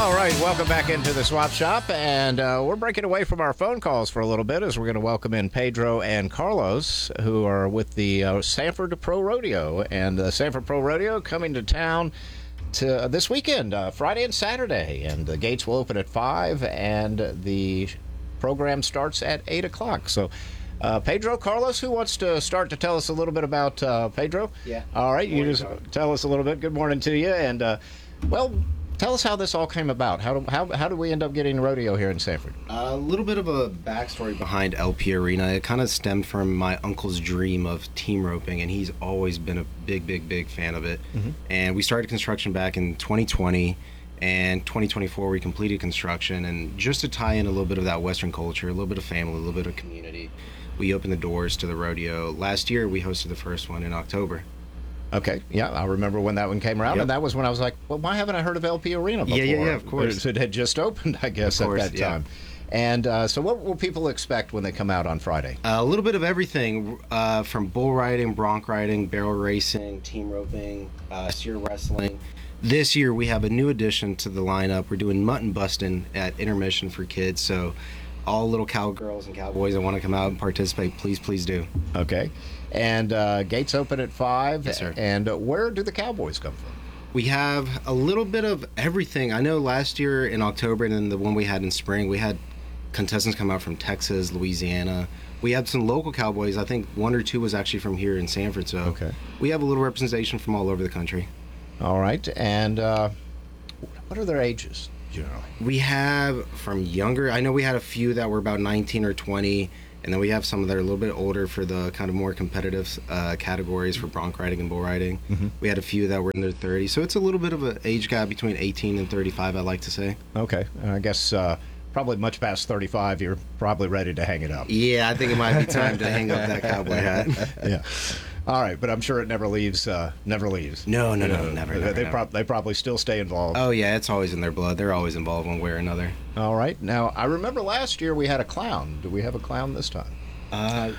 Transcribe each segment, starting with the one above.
All right, welcome back into the Swap Shop, and we're breaking away from our phone calls for a little bit as we're going to welcome in Pedro and Carlos, who are with the Sanford Pro Rodeo, and the Sanford Pro Rodeo coming to town to this weekend, Friday and Saturday, and the gates will open at 5, and the program starts at 8 o'clock. So, Pedro, Carlos, who wants to start to tell us a little bit about Pedro? Yeah. All right, you just tell us a little bit. Good morning to you, and well, tell us how this all came about. How do we end up getting rodeo here in Sanford? A little bit of a backstory behind LP Arena. It kind of stemmed from my uncle's dream of team roping, and he's always been a big fan of it. Mm-hmm. And we started construction back in 2020, and 2024 we completed construction. And just to tie in a little bit of that Western culture, a little bit of family, a little bit of community, we opened the doors to the rodeo. Last year we hosted the first one in October. Okay, yeah, I remember when that one came around, and that was when I was like, well, why haven't I heard of LP Arena before? Yeah, of course. It had just opened, I guess, at that time. And so what will people expect when they come out on Friday? A little bit of everything, from bull riding, bronc riding, barrel racing, team roping, steer wrestling. This year we have a new addition to the lineup. We're doing mutton busting at intermission for kids, so all little cowgirls and cowboys that want to come out and participate, please do. Okay. And gates open at 5. Yes, sir. And where do the cowboys come from? We have a little bit of everything. I know last year in October and then the one we had in spring, we had contestants come out from Texas, Louisiana. We had some local cowboys. I think 1 or 2 was actually from here in Sanford. So we have a little representation from all over the country. All right. And what are their ages, generally? We have from younger. I know we had a few that were about 19 or 20. And then we have some that are a little bit older for the kind of more competitive categories for bronc riding and bull riding. Mm-hmm. We had a few that were in their 30s. So it's a little bit of an age gap between 18 and 35, I like to say. Okay. I guess probably much past 35, you're probably ready to hang it up. Yeah, I think it might be time to hang up that cowboy hat. Yeah. All right, but I'm sure it never leaves. Never leaves. No, never. They probably still stay involved. Oh yeah, it's always in their blood. They're always involved one way or another. All right. Now I remember last year we had a clown. Do we have a clown this time?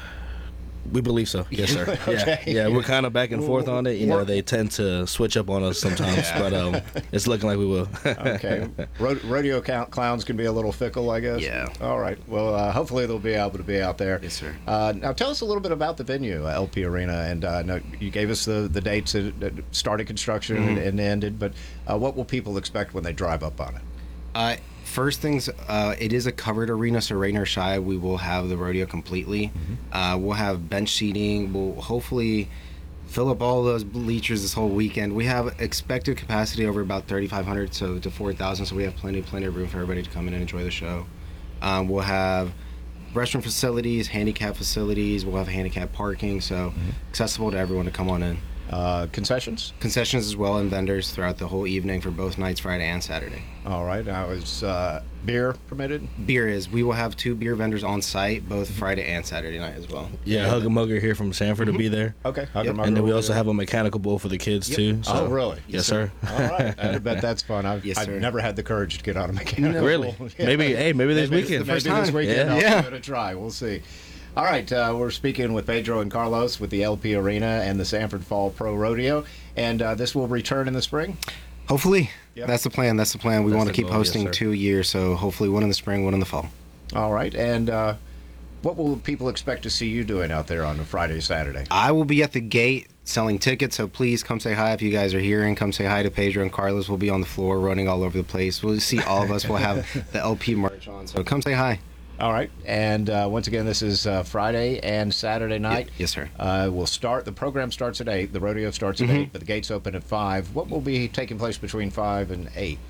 We believe so. Yes, sir. Okay. Yeah. We're kind of back and forth on it. You know, they tend to switch up on us sometimes, but it's looking like we will. Okay. Rodeo clowns can be a little fickle, I guess. Yeah. All right. Well, hopefully they'll be able to be out there. Yes, sir. Now tell us a little bit about the venue, LP Arena, and no, you gave us the dates that started construction and ended, but what will people expect when they drive up on it? First things, it is a covered arena, so rain or shine, we will have the rodeo completely. Mm-hmm. We'll have bench seating. We'll hopefully fill up all those bleachers this whole weekend. We have expected capacity over about 3,500 to 4,000, so we have plenty of room for everybody to come in and enjoy the show. We'll have restroom facilities, handicap facilities. We'll have handicap parking, so accessible to everyone to come on in. Concessions? Concessions as well, and vendors throughout the whole evening for both nights, Friday and Saturday. All right. Now, is beer permitted? Beer is. We will have 2 beer vendors on site, both Friday and Saturday night as well. Yeah, Hugger Mugger here from Sanford will be there. Okay. Yep. And then we also have a mechanical bull for the kids, too. So. Oh, really? Yes, sir. All right. I bet that's fun. I've never had the courage to get on a mechanical Really? bull. Yeah. Maybe this weekend. This weekend I'll give it a try. We'll see. All right, we're speaking with Pedro and Carlos with the LP Arena and the Sanford Fall Pro Rodeo, and this will return in the spring? Hopefully. Yep. That's the plan. We want to keep hosting yes, 2 a year, so hopefully one in the spring, one in the fall. All right, and what will people expect to see you doing out there on a Friday, Saturday? I will be at the gate selling tickets, so please come say hi if you guys are here, and come say hi to Pedro and Carlos. We'll be on the floor running all over the place. We'll see all of us. We'll have the LP merch on, so come say hi. All right, and once again, this is Friday and Saturday night. Yes, sir. The program starts at 8, the rodeo starts at 8, but the gates open at 5. What will be taking place between 5 and 8?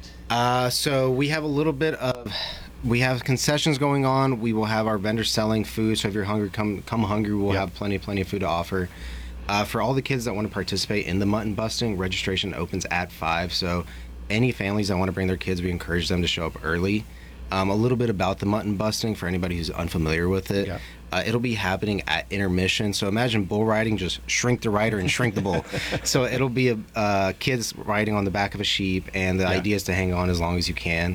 So we have a little bit of, we have concessions going on. We will have our vendors selling food, so if you're hungry, come hungry. We'll have plenty of food to offer. For all the kids that want to participate in the mutton busting, registration opens at 5, so any families that want to bring their kids, we encourage them to show up early. A little bit about the mutton busting for anybody who's unfamiliar with it. Yeah. It'll be happening at intermission. So imagine bull riding, just shrink the rider and shrink the bull. So it'll be kids riding on the back of a sheep, and the idea is to hang on as long as you can.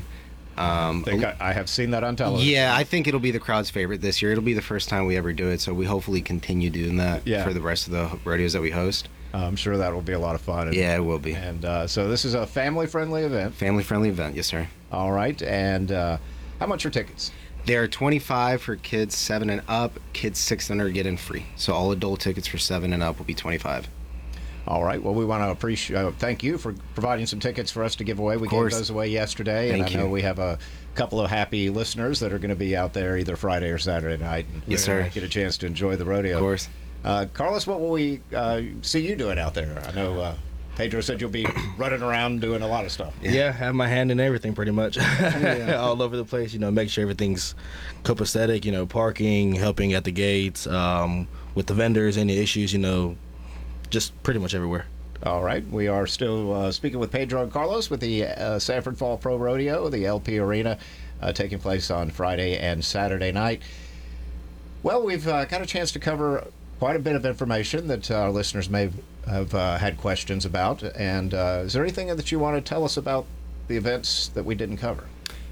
I have seen that on television. Yeah, I think it'll be the crowd's favorite this year. It'll be the first time we ever do it, so we hopefully continue doing that for the rest of the rodeos that we host. I'm sure that will be a lot of fun. Yeah, it will be. And so this is a family-friendly event. Family-friendly event, yes, sir. All right. And how much are tickets? They're $25 for kids 7 and up. Kids 6 and under get in free. So all adult tickets for 7 and up will be $25. All right. Well, we want to thank you for providing some tickets for us to give away. We gave those away yesterday, and I know we have a couple of happy listeners that are going to be out there either Friday or Saturday night. And yes, sir. Get a chance to enjoy the rodeo. Of course. Carlos, what will we see you doing out there? I know Pedro said you'll be running around doing a lot of stuff. Yeah, have my hand in everything pretty much. All over the place, make sure everything's copacetic, parking, helping at the gates, with the vendors, any issues, just pretty much everywhere. All right. We are still speaking with Pedro and Carlos with the Sanford Fall Pro Rodeo, the LP Arena, taking place on Friday and Saturday night. Well, we've got a chance to cover quite a bit of information that our listeners may have had questions about. And is there anything that you want to tell us about the events that we didn't cover?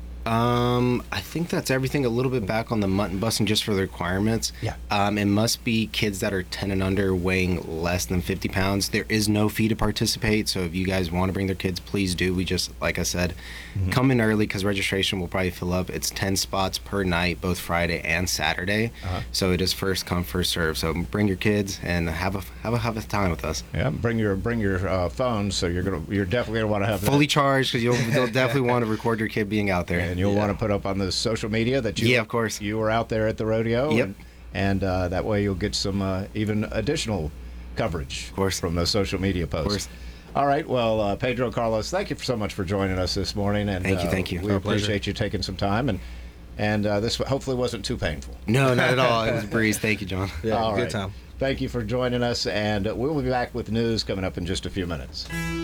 I think that's everything. A little bit back on the mutton busting just for the requirements. Yeah. It must be kids that are 10 and under weighing less than 50 pounds. There is no fee to participate, so if you guys want to bring their kids, please do. We just, like I said, come in early because registration will probably fill up. It's 10 spots per night, both Friday and Saturday. So it is first come, first serve. So bring your kids and have a time with us. Yeah, bring your phone. So you're definitely gonna want to have fully charged because you'll definitely want to record your kid being out there. And you'll want to put up on the social media that of course, you were out there at the rodeo. Yep. And that way you'll get some even additional coverage, of course, from those social media posts. Of course. All right. Well, Pedro, Carlos, thank you so much for joining us this morning. And thank you. We appreciate you taking some time. And this hopefully wasn't too painful. No, not at all. It was a breeze. Thank you, John. Yeah, good time. Thank you for joining us. And we'll be back with news coming up in just a few minutes.